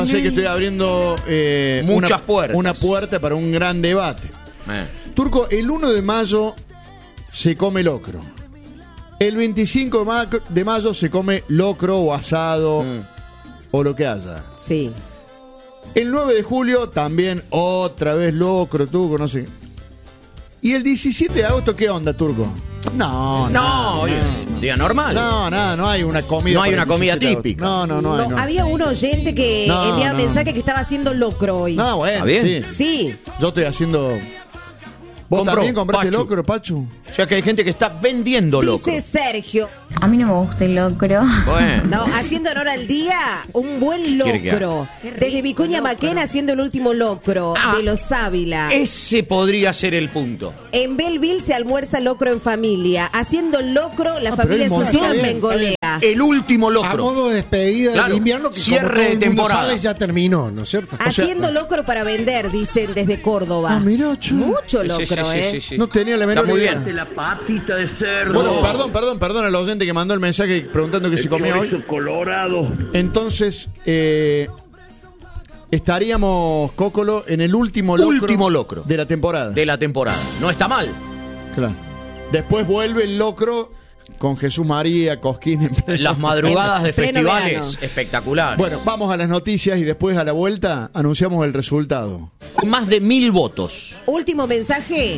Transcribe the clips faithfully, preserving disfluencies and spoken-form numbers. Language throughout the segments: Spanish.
Sé que estoy abriendo eh, muchas una, puertas. una puerta para un gran debate. Eh. Turco, el uno de mayo se come locro. El veinticinco de mayo, de mayo se come locro o asado mm. o lo que haya. Sí. El nueve de julio también otra vez locro, Turco, no sé. ¿Y el diecisiete de agosto qué onda, Turco? No, no, no, oye, no, día normal. No, no, no hay una comida. No hay una comida típica. No, no, no, no, hay, no. Había un oyente que no, enviaba no. mensaje que estaba haciendo locro hoy. No, bueno, bien? sí. Sí. Yo estoy haciendo... ¿Vos Compró, también compraste Pachu. locro, Pachu? O sea que hay gente que está vendiendo locro. Dice Sergio. A mí no me gusta el locro. Bueno. No, haciendo honor al día, un buen locro. Desde Vicuña Maquena haciendo el último locro Ah, de los Ávila. Ese podría ser el punto. En Belleville se almuerza locro en familia. Haciendo locro, la Ah, familia pero el social montón, mengolea. El último A locro. modo de despedida Claro, del invierno, que cierre como todo el de mundo temporada. sabe, ya terminó, ¿no es cierto? Haciendo locro para vender, dicen desde Córdoba. Ah, mirá, chu. Mucho Sí, locro, sí, sí, ¿eh? sí, sí. No tenía la menor Está muy idea. bien. La patita de cerdo. Bueno, perdón, perdón, perdón al oyente que mandó el mensaje preguntando qué se comía hoy. Colorado. Entonces, eh, estaríamos, Cócolo, en el último locro, Último locro. de la temporada. De la temporada. No está mal. Claro. Después vuelve el locro con Jesús María, Cosquín. En pleno- Las madrugadas de Pleno festivales, verano. espectacular. Bueno, vamos a las noticias y después a la vuelta anunciamos el resultado. Más de mil votos. Último mensaje.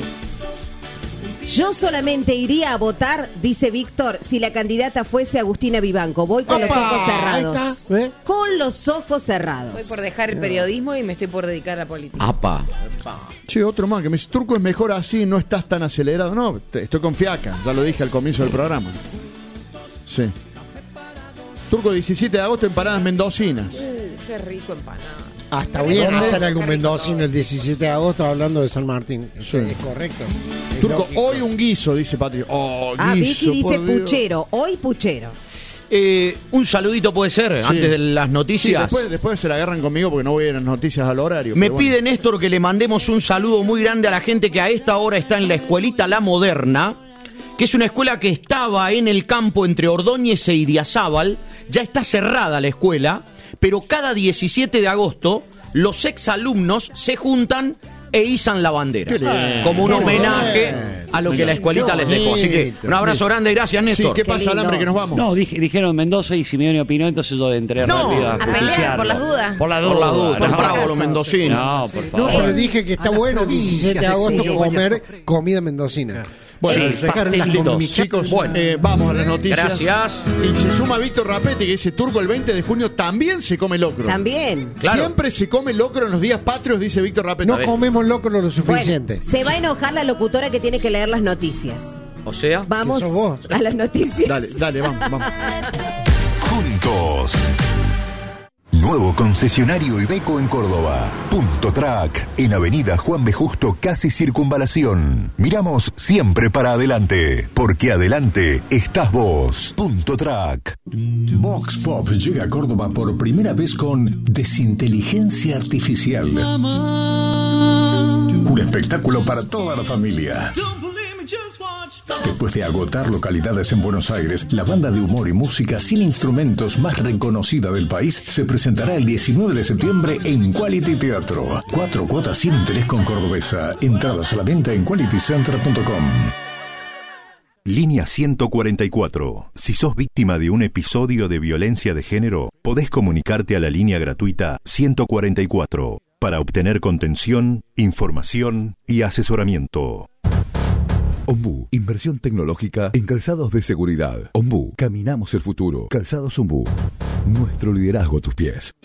Yo solamente iría a votar, dice Víctor, si la candidata fuese Agustina Vivanco. Voy con los ¡Opa! ojos Ahí cerrados. está, ¿eh? Con los ojos cerrados. Estoy por dejar el periodismo y me estoy por dedicar a la política. Apa. Che, otro más que me dice, Turco, es mejor así, no estás tan acelerado. No, te- estoy con fiaca, ya lo dije al comienzo del programa. Sí. Turco, diecisiete de agosto, empanadas mendocinas. Uh, qué rico empanada. Hasta bien ¿Dónde? hacer algún Qué rico mendocino todo. el diecisiete de agosto hablando de San Martín. Sí. Es correcto. Es Turco, lógico. hoy un guiso, dice Patricio. Oh, Ah, guiso, Vicky dice por Dios. puchero. Hoy puchero. Eh, un saludito puede ser, Sí. antes de las Sí, noticias. después, después se la agarran conmigo porque no voy a ir a las noticias al horario. Me pero bueno. pide Néstor que le mandemos un saludo muy grande a la gente que a esta hora está en la escuelita La Moderna, que es una escuela que estaba en el campo entre Ordóñez e Idiazábal. Ya está cerrada la escuela, pero cada diecisiete de agosto los exalumnos se juntan e izan la bandera. Qué lindo. Como un Qué homenaje bonito. a lo que la escuelita les dejó. Así que un abrazo grande y gracias, Sí, Néstor. ¿qué Qué pasa, lindo. Alambre, que nos vamos? No, dije- dijeron Mendoza y Simeone opinó, entonces yo entré No, rápido a a pelear, justiciarlo. por las dudas. Por las Por dudas. las dudas, no. bravo los mendocinos. No, por No, favor. pero dije que está bueno el diecisiete de agosto comer comida mendocina. Bueno, Sí, dejar las pastelitos. con mis chicos. Bueno. eh, vamos a las noticias. Gracias. Y se suma Víctor Rapetti, que dice Turco, el veinte de junio también se come locro. También. Claro. Siempre se come locro en los días patrios, dice Víctor Rapetti. No comemos locro lo suficiente. Bueno, se va a enojar la locutora que tiene que leer las noticias. O sea, Vamos ¿Qué sos vos? a las noticias. Dale, dale, vamos, vamos. Juntos. Nuevo concesionario Iveco en Córdoba. Punto Track, en Avenida Juan B. Justo, casi Circunvalación. Miramos siempre para adelante, porque adelante estás vos. Punto Track. Vox Pop llega a Córdoba por primera vez con Desinteligencia Artificial. Un espectáculo para toda la familia. Después de agotar localidades en Buenos Aires, la banda de humor y música sin instrumentos más reconocida del país se presentará el diecinueve de septiembre en Quality Teatro. Cuatro cuotas sin interés con Cordobesa. Entradas a la venta en quality center punto com. Línea ciento cuarenta y cuatro. Si sos víctima de un episodio de violencia de género, podés comunicarte a la línea gratuita ciento cuarenta y cuatro para obtener contención, información y asesoramiento. Ombú, inversión tecnológica en calzados de seguridad. Ombú, caminamos el futuro. Calzados Ombú, nuestro liderazgo a tus pies.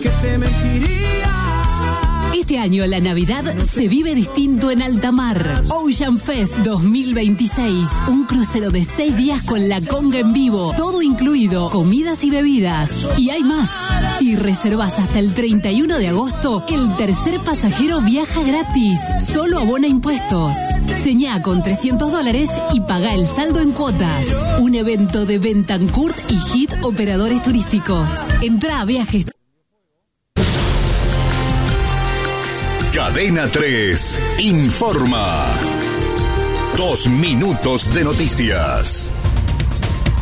Este año la Navidad se vive distinto en alta mar. Ocean Fest dos mil veintiséis. Un crucero de seis días con la conga en vivo. Todo incluido, comidas y bebidas. Y hay más. Si reservas hasta el treinta y uno de agosto, el tercer pasajero viaja gratis. Solo abona impuestos. Señá con trescientos dólares y paga el saldo en cuotas. Un evento de Bentancourt y Hit Operadores Turísticos. Entrá a viajes. Cadena tres informa. Dos minutos de noticias.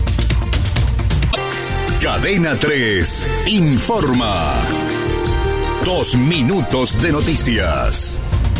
Cadena tres informa. Dos minutos de noticias.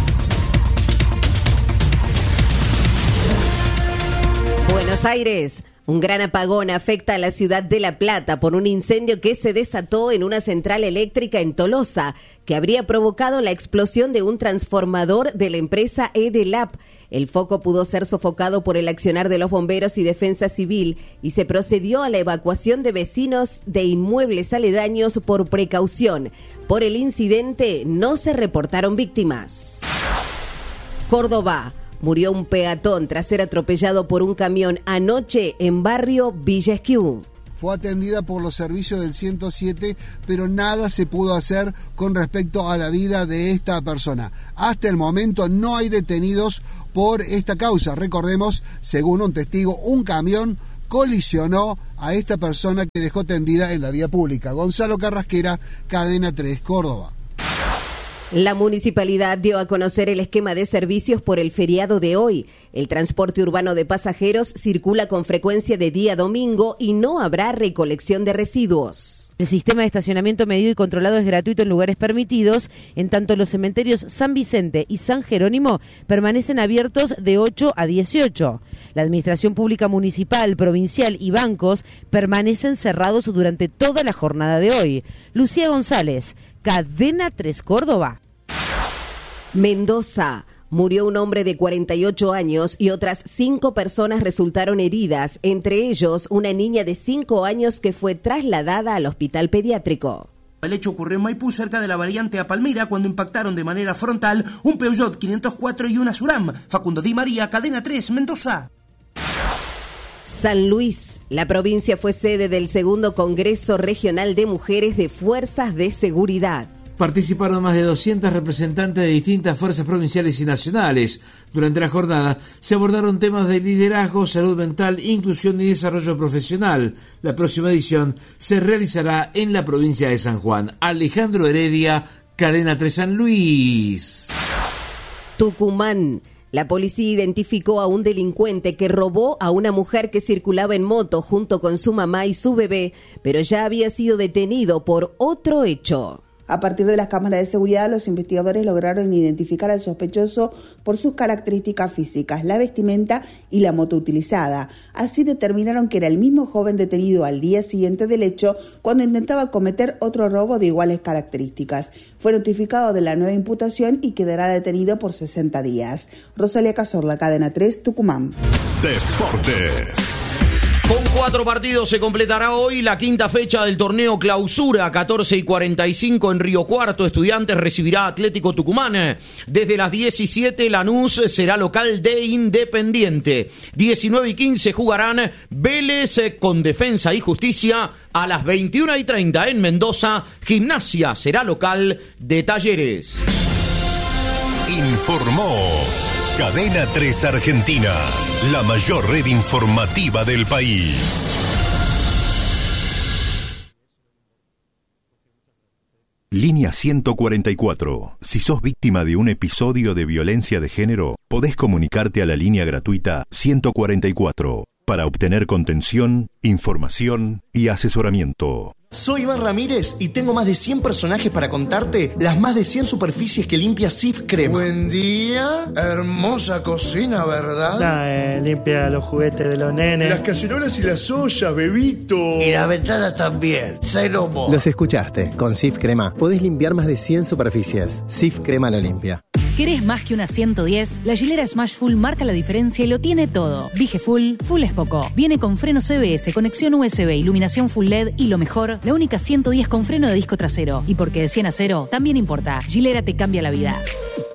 Buenos Aires. Un gran apagón afecta a la ciudad de La Plata por un incendio que se desató en una central eléctrica en Tolosa, que habría provocado la explosión de un transformador de la empresa Edelap. El foco pudo ser sofocado por el accionar de los bomberos y defensa civil y se procedió a la evacuación de vecinos de inmuebles aledaños por precaución. Por el incidente no se reportaron víctimas. Córdoba. Murió un peatón tras ser atropellado por un camión anoche en barrio Villa Esquiú. Fue atendida por los servicios del ciento siete, pero nada se pudo hacer con respecto a la vida de esta persona. Hasta el momento no hay detenidos por esta causa. Recordemos, según un testigo, un camión colisionó a esta persona que dejó tendida en la vía pública. Gonzalo Carrasquera, Cadena tres, Córdoba. La municipalidad dio a conocer el esquema de servicios por el feriado de hoy. El transporte urbano de pasajeros circula con frecuencia de día a domingo y no habrá recolección de residuos. El sistema de estacionamiento medido y controlado es gratuito en lugares permitidos, en tanto los cementerios San Vicente y San Jerónimo permanecen abiertos de ocho a dieciocho. La Administración Pública Municipal, Provincial y bancos permanecen cerrados durante toda la jornada de hoy. Lucía González, Cadena tres Córdoba. Mendoza. Murió un hombre de cuarenta y ocho años y otras cinco personas resultaron heridas, entre ellos una niña de cinco años que fue trasladada al hospital pediátrico. El hecho ocurrió en Maipú, cerca de la variante a Palmira, cuando impactaron de manera frontal un Peugeot quinientos cuatro y una Suram. Facundo Di María, Cadena tres, Mendoza. San Luis. La provincia fue sede del segundo Congreso Regional de Mujeres de Fuerzas de Seguridad. Participaron más de doscientos representantes de distintas fuerzas provinciales y nacionales. Durante la jornada se abordaron temas de liderazgo, salud mental, inclusión y desarrollo profesional. La próxima edición se realizará en la provincia de San Juan. Alejandro Heredia, Cadena tres San Luis. Tucumán. La policía identificó a un delincuente que robó a una mujer que circulaba en moto junto con su mamá y su bebé, pero ya había sido detenido por otro hecho. A partir de las cámaras de seguridad, los investigadores lograron identificar al sospechoso por sus características físicas, la vestimenta y la moto utilizada. Así determinaron que era el mismo joven detenido al día siguiente del hecho cuando intentaba cometer otro robo de iguales características. Fue notificado de la nueva imputación y quedará detenido por sesenta días. Rosalía Cazorla, Cadena tres, Tucumán. Deportes. Con cuatro partidos se completará hoy la quinta fecha del torneo Clausura, catorce y cuarenta y cinco en Río Cuarto. Estudiantes recibirá a Atlético Tucumán. Desde las diecisiete, Lanús será local de Independiente. diecinueve y quince jugarán Vélez con Defensa y Justicia. A las veintiuna y treinta en Mendoza, Gimnasia será local de Talleres. Informó Cadena tres Argentina, la mayor red informativa del país. Línea ciento cuarenta y cuatro. Si sos víctima de un episodio de violencia de género, podés comunicarte a la línea gratuita ciento cuarenta y cuatro para obtener contención, información y asesoramiento. Soy Iván Ramírez y tengo más de cien personajes para contarte las más de cien superficies que limpia Sif Crema. Buen día, hermosa cocina, ¿verdad? Nah, eh, limpia los juguetes de los nenes. Las cacerolas y las ollas, bebito. Y la ventana también, cero mo. Los escuchaste, con Sif Crema podés limpiar más de cien superficies. Sif Crema lo limpia. ¿Querés más que una ciento diez? La Gilera Smash Full marca la diferencia y lo tiene todo. Dije Full, Full es poco. Viene con freno C B S, conexión U S B, iluminación Full L E D y lo mejor, la única ciento diez con freno de disco trasero. Y porque de cien a cero, también importa. Gilera te cambia la vida.